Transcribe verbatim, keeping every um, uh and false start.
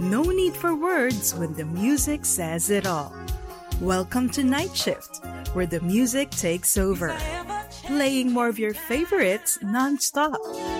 No need for words when the music says it all. Welcome to Night Shift, where the music takes over, playing more of your favorites non-stop.